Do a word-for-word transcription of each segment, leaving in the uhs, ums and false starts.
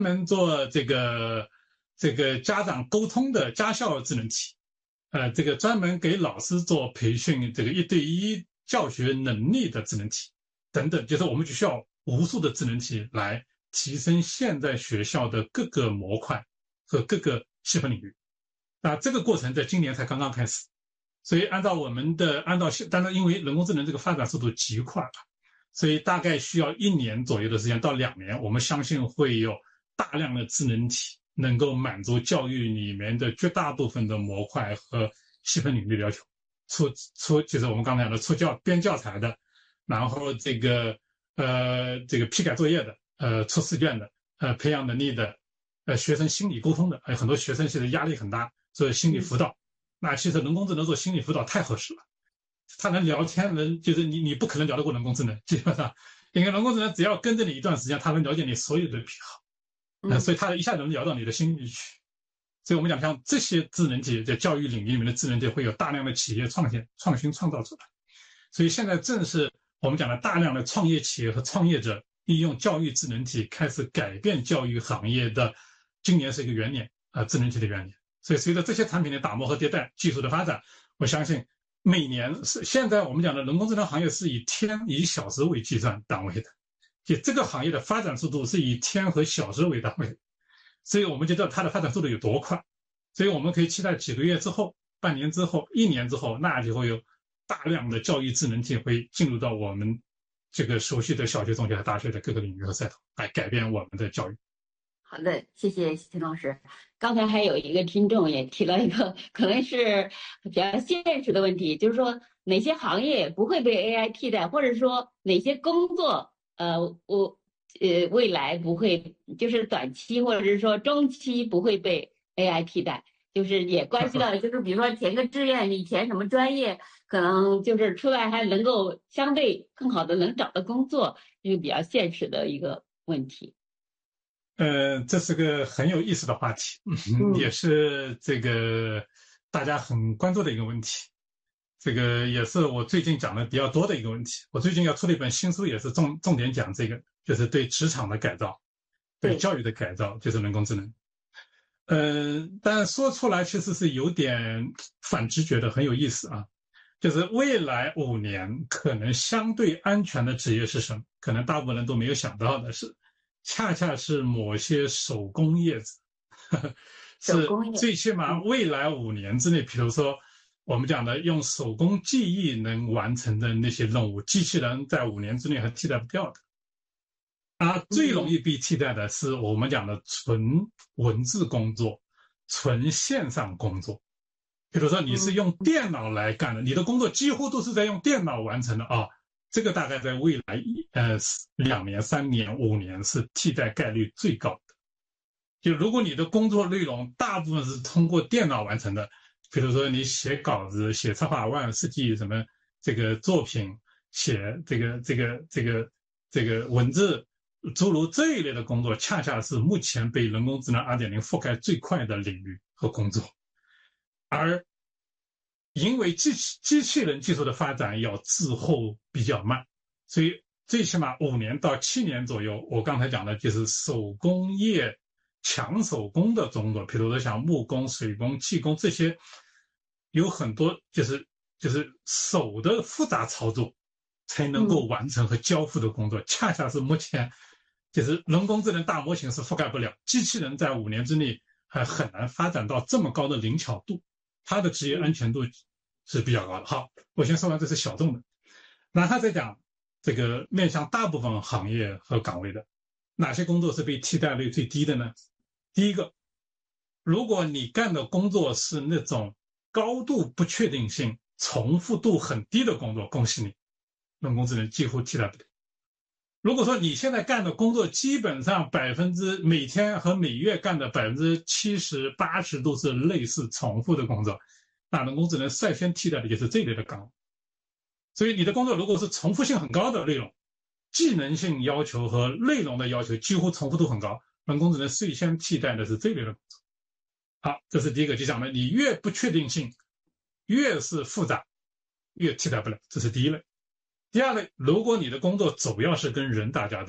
门做这个这个家长沟通的家校智能体，呃，这个专门给老师做培训，这个一对一教学能力的智能体等等，就是我们就需要无数的智能体来提升现在学校的各个模块和各个细分领域。那这个过程在今年才刚刚开始，所以按照我们的按照，当然因为人工智能这个发展速度极快了，所以大概需要一年左右的时间到两年，我们相信会有大量的智能体能够满足教育里面的绝大部分的模块和细分领域的要求。出出就是我们刚才讲的出教编教材的，然后这个呃这个批改作业的，呃出试卷的，呃培养能力的，呃学生心理沟通的，还有很多学生现在压力很大，所以心理辅导。嗯、那其实人工智能做心理辅导太合适了，他能聊天，能就是你你不可能聊得过人工智能，基本上，因为人工智能只要跟着你一段时间，他能了解你所有的癖好。呃、所以他一下能聊到你的心里去。所以我们讲像这些智能体在教育领域里面的智能体会有大量的企业创新创新创造出来。所以现在正是我们讲的大量的创业企业和创业者利用教育智能体开始改变教育行业的，今年是一个元年啊、呃，智能体的元年。所以随着这些产品的打磨和迭代，技术的发展，我相信每年是现在我们讲的人工智能行业是以天以小时为计算单位的。就这个行业的发展速度是以天和小时为单位，所以我们就知道它的发展速度有多快。所以我们可以期待几个月之后、半年之后、一年之后，那就会有大量的教育智能体会进入到我们这个熟悉的小学、中学和大学的各个领域和赛道，来改变我们的教育。 好的，谢谢秦老师。刚才还有一个听众也提了一个可能是比较现实的问题，就是说哪些行业不会被 A I 替代，或者说哪些工作呃我呃未来不会，就是短期或者是说中期不会被 A I 替代，就是也关系到就是比如说填个志愿，你填什么专业，可能就是出来还能够相对更好的能找到工作，一个比较现实的一个问题。 呃，这是个很有意思的话题，嗯、也是这个大家很关注的一个问题。这个也是我最近讲的比较多的一个问题。我最近要出的一本新书，也是重重点讲这个，就是对职场的改造，对教育的改造，就是人工智能。呃，但说出来其实是有点反直觉的，很有意思啊。就是未来五年可能相对安全的职业是什么？可能大部分人都没有想到的是，恰恰是某些手工业者，呵呵是最起码未来五年之内，比如说我们讲的用手工技艺能完成的那些任务，机器人在五年之内还替代不掉的。而最容易被替代的是我们讲的纯文字工作、纯线上工作。比如说你是用电脑来干的，你的工作几乎都是在用电脑完成的啊，这个大概在未来呃两年、三年、五年是替代概率最高的。就如果你的工作内容大部分是通过电脑完成的，比如说你写稿子、写策划案、设计什么这个作品、写这个这个这个这个文字，诸如这一类的工作，恰恰是目前被人工智能 二点零 覆盖最快的领域和工作。而因为机器机器人技术的发展要滞后比较慢，所以最起码五年到七年左右，我刚才讲的就是手工业、强手工的工作，比如说像木工、水工、气工这些，有很多就是就是手的复杂操作才能够完成和交付的工作，嗯、恰恰是目前就是人工智能大模型是覆盖不了，机器人在五年之内还很难发展到这么高的灵巧度。它的职业安全度是比较高的。好，我先说完这是小众的，然后再讲这个面向大部分行业和岗位的哪些工作是被替代率最低的呢？第一个，如果你干的工作是那种高度不确定性、重复度很低的工作，恭喜你，人工智能几乎替代不了。如果说你现在干的工作基本上百分之每天和每月干的百分之七十八十都是类似重复的工作，那人工智能率先替代的就是这类的岗位。所以你的工作如果是重复性很高的内容，技能性要求和内容的要求几乎重复度很高，人工智能率先替代的是这类的工作。好，这是第一个，就讲了你越不确定性越是复杂，越替代不了，这是第一类。第二类，如果你的工作主要是跟人打交道，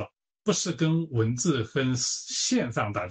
不是跟文字跟线上打。